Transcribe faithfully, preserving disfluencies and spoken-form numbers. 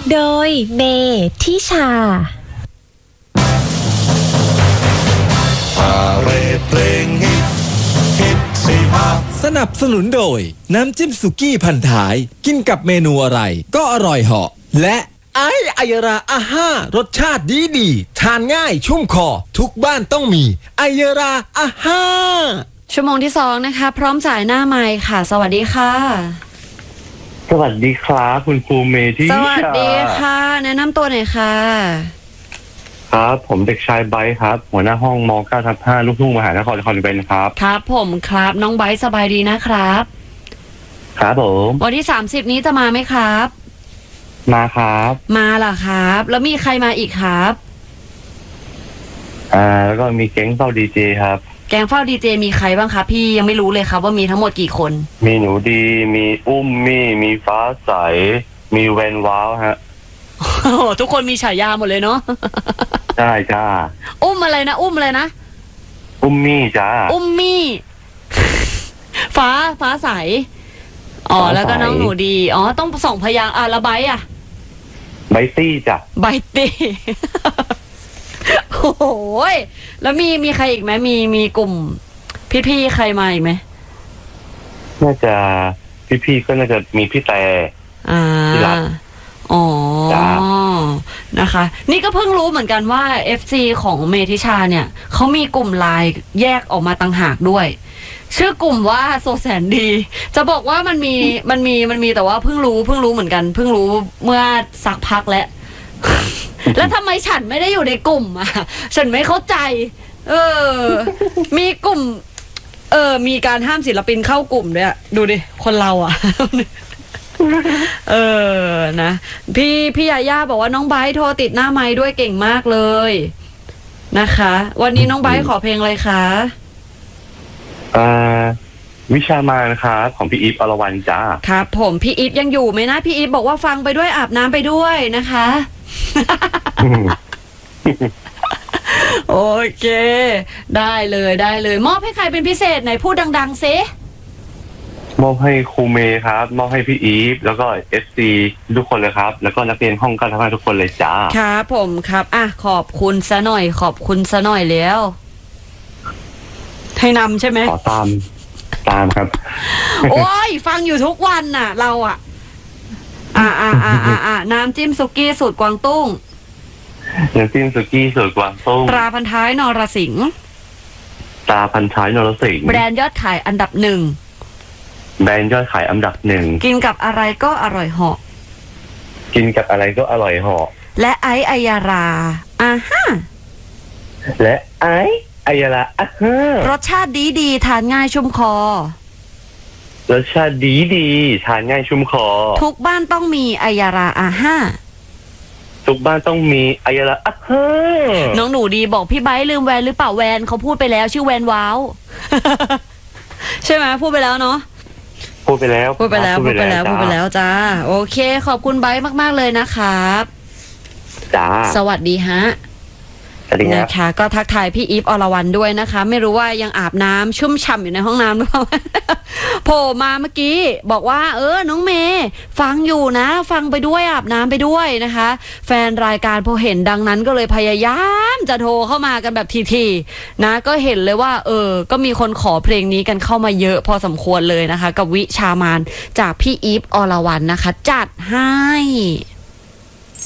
โดยเมทิชาพาเรดเพลงฮิตฮิตสิฮะสนับสนุนโดยน้ำจิ้มสุกี้พันท้ายกินกับเมนูอะไรก็อร่อยเหาะและไอ้อายราอาห้ารสชาติดีดีทานง่ายชุ่มคอทุกบ้านต้องมีอายราอาห้าชั่วโมงที่สองนะคะพร้อมจ่ายหน้าไมค์ค่ะสวัสดีค่ะสวัสดีครับคุณครูเมที่สวัสดีค่ะแนะนำตัวหน่อยค่ะครับผมเด็กชายไบร์ทครับหัวหน้าห้องม เก้าทับห้า ลูกทุ่งมหานครนครปฐมครับครับผมครับน้องไบร์ทสบายดีนะครับครับผมวันที่สามสิบนี้จะมาไหมครับมาครับมาล่ะครับแล้วมีใครมาอีกครับอ่าแล้วก็มีแก๊งเฝ้าดีเจครับแก๊งเฝ้าดีเจมีใครบ้างครับพี่ยังไม่รู้เลยครับว่ามีทั้งหมดกี่คนมีหนูดีมีอุ้มมี่มีฟ้าใสมีแวนว้าวฮะโอ้ทุกคนมีฉายาหมดเลยเนาะใช่จ้าอุ้มอะไรนะอุ้มอะไรนะอุ้มมี่จ้าอุ้มมี่ฟ้าฟ้าใสอ๋อแล้วก็น้องหนูดีอ๋อต้องส่งพยางค์อ่ะแล้วไบร์ทอ่ะไบร์ตี้จ้ะไบร์ตี้โอ้โหแล้วมีมีใครอีกไหมมีมีกลุ่มพี่ๆใครมาอีกไหมน่าจะพี่ๆก็น่าจะมีพี่แต่อ่าอ๋อนะคะนี่ก็เพิ่งรู้เหมือนกันว่า เอฟ ซี ของเมธิชาเนี่ยเขามีกลุ่มไลน์แยกออกมาต่างหากด้วยชื่อกลุ่มว่าโซแสนดีจะบอกว่ามันมีมันมีมันมีแต่ว่าเพิ่งรู้เพิ่งรู้เหมือนกันเพิ่งรู้เมื่อสักพักแล้ว แล้วทำไมฉันไม่ได้อยู่ในกลุ่มอ่ะฉันไม่เข้าใจเออมีกลุ่มเออมีการห้ามศิลปินเข้ากลุ่มด้วยดูดิคนเราอ่ะ เออนะพี่พี่ยาย่าบอกว่าน้องไบร์ทโทรติดหน้าไมค์ด้วยเก่งมากเลยนะคะวันนี้น้องไบร์ทขอเพลงอะไรคะอ่าวิชามานครับของพี่อีฟอรวรรณจ้าครับผมพี่อีฟยังอยู่ไหมนะพี่อีฟบอกว่าฟังไปด้วยอาบน้ำไปด้วยนะคะ โอเคได้เลยได้เลยมอบให้ใครเป็นพิเศษไหนพูดดังๆซิมอบให้ครูเมย์ครับมอบให้พี่อีฟแล้วก็เอฟซีทุกคนเลยครับแล้วก็นักเรียนห้องเก้าทับห้าทุกคนเลยจ้าครับผมครับอ่ะขอบคุณซะหน่อยขอบคุณซะหน่อยแล้วให้นำใช่ไหมขอตามตามครับโอ้ยฟังอยู่ทุกวันน่ะเราอ่ะอ่าอ่าอ่าอ่าอ่าน้ำจิ้มสุกี้สูตรกวางตุ้งน้ำจิ้มสุกี้สูตรกวางตุ้งตราพันท้ายนรสิงห์ตราพันท้ายนรสิงห์แบรนด์ยอดขายอันดับหนึ่งแบรนด์ยอดขายอันดับหนึ่งกินกับอะไรก็อร่อยเหาะกินกับอะไรก็อร่อยเหาะและไอซ์อัยราอ่าฮะและไอซ์อัยราอ่าฮะรสชาติดีดีทานง่ายชุ่มคอรสชาติดีดีทานง่ายชุ่มคอทุกบ้านต้องมีอัยราอ่าฮะทุกบ้านต้องมีอัยราอ่าฮะน้องหนูดีบอกพี่ไบร์ทลืมแวนหรือเปล่าแวนเขาพูดไปแล้วชื่อแวนว้าว ใช่ไหมพูดไปแล้วเนาะพูดไปแล้วพูดไปแล้วพูดไปแล้วพูดไปแล้วจ้าโอเคขอบคุณไบร์ทมากๆเลยนะครับจ้าสวัสดีฮะนะคะก็ทักทายพี่อีฟอรวรรณด้วยนะคะไม่รู้ว่ายังอาบน้ำชุ่มฉ่ำอยู่ในห้องน้ำหรือเปล่า โผล่มาเมื่อกี้บอกว่าเออน้องเมย์ฟังอยู่นะฟังไปด้วยอาบน้ำไปด้วยนะคะแฟนรายการพอเห็นดังนั้นก็เลยพยายามจะโทรเข้ามากันแบบทีๆนะก็เห็นเลยว่าเออก็มีคนขอเพลงนี้กันเข้ามาเยอะพอสมควรเลยนะคะกับวิชามานจากพี่อีฟอรวรรณนะคะจัดให้